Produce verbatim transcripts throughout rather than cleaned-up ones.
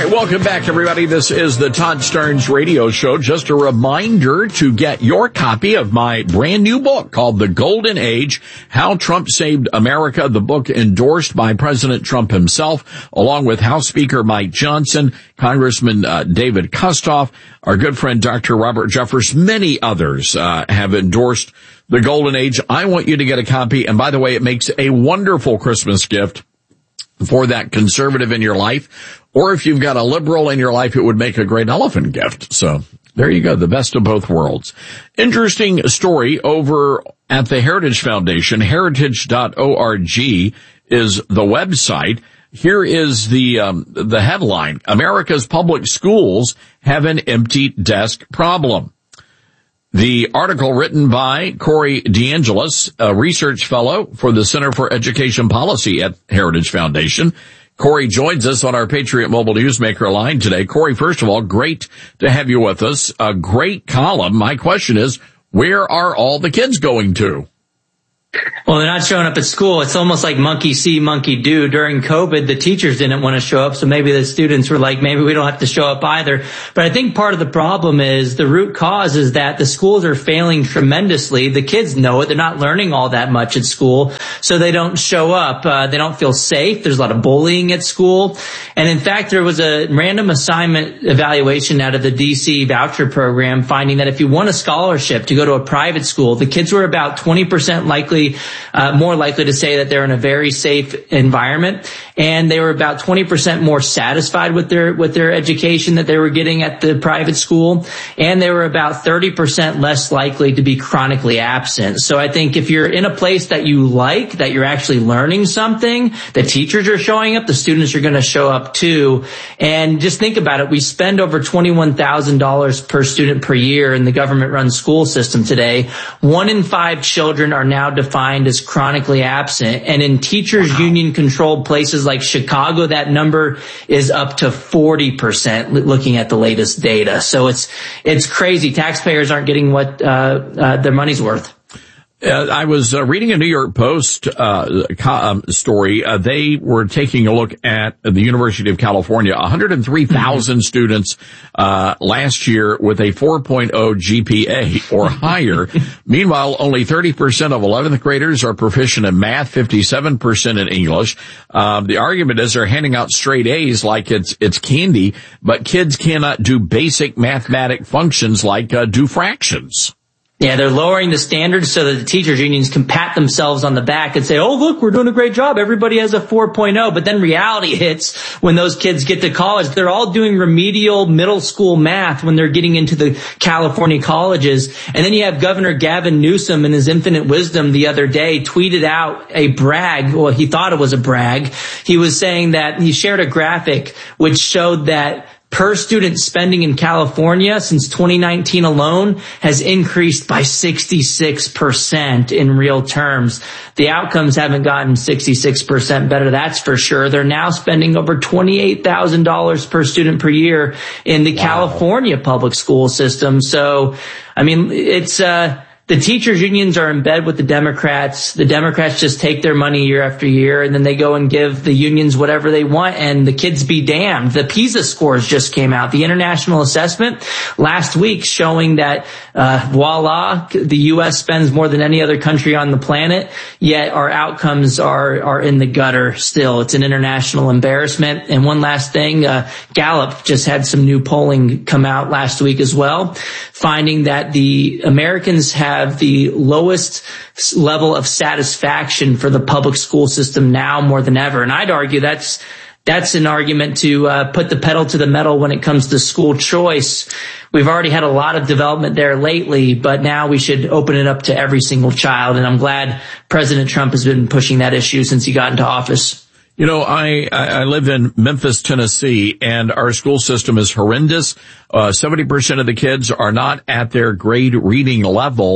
right, welcome back, everybody. This is the Todd Starnes Radio Show. Just a reminder to get your copy of my brand new book called The Golden Age, How Trump Saved America, the book endorsed by President Trump himself, along with House Speaker Mike Johnson, Congressman uh, David Kustoff, our good friend Doctor Robert Jeffress, many others uh, have endorsed The Golden Age. I want you to get a copy, and by the way, it makes a wonderful Christmas gift for that conservative in your life. Or if you've got a liberal in your life, it would make a great elephant gift. So there you go, the best of both worlds. Interesting story over at the Heritage Foundation. heritage dot org is the website. Here is the um, the headline: America's public schools have an empty desk problem. The article written by Corey DeAngelis, a research fellow for the Center for Education Policy at Heritage Foundation. Corey joins us on our Patriot Mobile Newsmaker line today. Corey, first of all, great to have you with us. A great column. My question is, where are all the kids going to? Well, they're not showing up at school. It's almost like monkey see, monkey do. During COVID, the teachers didn't want to show up, so maybe the students were like, maybe we don't have to show up either. But I think part of the problem is the root cause is that the schools are failing tremendously. The kids know it. They're not learning all that much at school, so they don't show up. Uh, they don't feel safe. There's a lot of bullying at school. And in fact, there was a random assignment evaluation out of the D C voucher program finding that if you won a scholarship to go to a private school, the kids were about twenty percent likely Uh, more likely to say that they're in a very safe environment, and they were about twenty percent more satisfied with their with their education that they were getting at the private school, and they were about thirty percent less likely to be chronically absent. So I think if you're in a place that you like, that you're actually learning something, the teachers are showing up, the students are going to show up too. And just think about it. We spend over twenty-one thousand dollars per student per year in the government-run school system today. One in five children are now defined as chronically absent. And in teachers wow. union controlled places like Chicago, that number is up to forty percent looking at the latest data. So it's, it's crazy. Taxpayers aren't getting what, uh, uh, their money's worth. Uh, I was uh, reading a New York Post uh, co- um, story. Uh, they were taking a look at the University of California. one hundred three thousand mm-hmm. students uh last year with a four point oh G P A or higher. Meanwhile, only thirty percent of eleventh graders are proficient in math, fifty-seven percent in English. Um, the argument is they're handing out straight A's like it's it's candy, but kids cannot do basic mathematic functions like uh, do fractions. Yeah, they're lowering the standards so that the teachers unions can pat themselves on the back and say, oh, look, we're doing a great job. Everybody has a four point oh. But then reality hits when those kids get to college. They're all doing remedial middle school math when they're getting into the California colleges. And then you have Governor Gavin Newsom in his infinite wisdom the other day tweeted out a brag. Well, he thought it was a brag. He was saying that he shared a graphic which showed that per student spending in California since twenty nineteen alone has increased by sixty-six percent in real terms. The outcomes haven't gotten sixty-six percent better, that's for sure. They're now spending over twenty-eight thousand dollars per student per year in the wow. California public school system. So, I mean, it's, uh, the teachers unions are in bed with the Democrats. The Democrats just take their money year after year, and then they go and give the unions whatever they want, and the kids be damned. The PISA scores just came out, the international assessment last week, showing that, uh, voila, the U S spends more than any other country on the planet, yet our outcomes are, are in the gutter still. It's an international embarrassment. And one last thing, uh, Gallup just had some new polling come out last week as well, finding that the Americans have have the lowest level of satisfaction for the public school system now more than ever. And I'd argue that's that's an argument to uh, put the pedal to the metal when it comes to school choice. We've already had a lot of development there lately, but now we should open it up to every single child. And I'm glad President Trump has been pushing that issue since he got into office. You know, I, I live in Memphis, Tennessee, and our school system is horrendous. Uh, seventy percent of the kids are not at their grade reading level,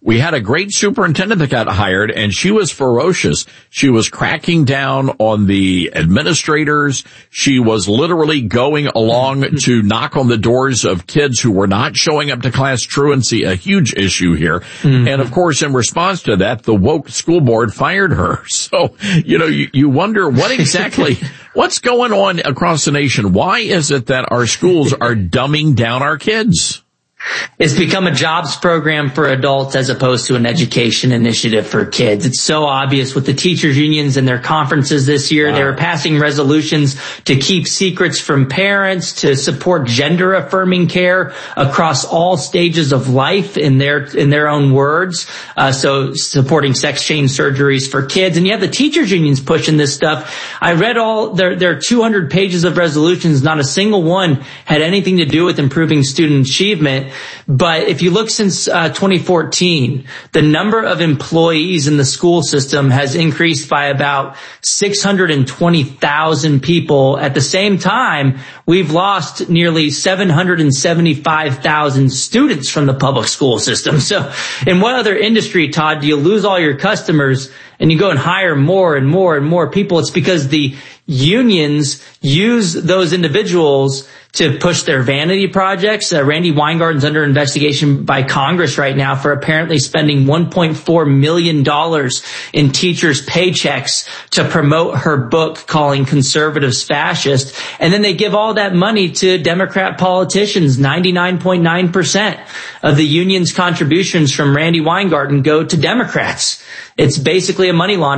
We had a great superintendent that got hired, and she was ferocious. She was cracking down on the administrators. She was literally going along to knock on the doors of kids who were not showing up to class truancy, a huge issue here. Mm-hmm. And of course, in response to that, the woke school board fired her. So, you know, you, you wonder what exactly, what's going on across the nation? Why is it that our schools are dumbing down our kids? It's become a jobs program for adults as opposed to an education initiative for kids. It's so obvious with the teachers unions and their conferences this year. Wow. They were passing resolutions to keep secrets from parents, to support gender affirming care across all stages of life in their, in their own words. Uh, so supporting sex change surgeries for kids. And you have the teachers unions pushing this stuff. I read all their, their two hundred pages of resolutions. Not a single one had anything to do with improving student achievement. But if you look since uh, twenty fourteen, the number of employees in the school system has increased by about six hundred twenty thousand people. At the same time, we've lost nearly seven hundred seventy-five thousand students from the public school system. So in what other industry, Todd, do you lose all your customers and you go and hire more and more and more people? It's because the unions use those individuals to push their vanity projects. Uh, Randi Weingarten's under investigation by Congress right now for apparently spending one point four million dollars in teachers' paychecks to promote her book calling conservatives fascist. And then they give all that money to Democrat politicians. ninety-nine point nine percent of the union's contributions from Randi Weingarten go to Democrats. It's basically a money laundering